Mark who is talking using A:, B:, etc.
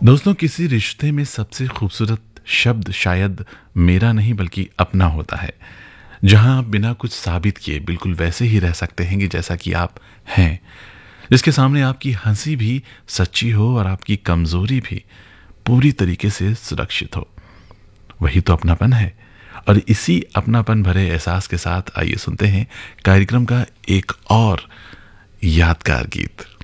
A: दोस्तों, किसी रिश्ते में सबसे खूबसूरत शब्द शायद मेरा नहीं बल्कि अपना होता है। जहां आप बिना कुछ साबित किए बिल्कुल वैसे ही रह सकते हैं कि जैसा कि आप हैं। जिसके सामने आपकी हंसी भी सच्ची हो और आपकी कमजोरी भी पूरी तरीके से सुरक्षित हो। वही तो अपनापन है। और इसी अपनापन भरे एहसास के साथ आइए सुनते हैं कार्यक्रम का एक और यादगार गीत।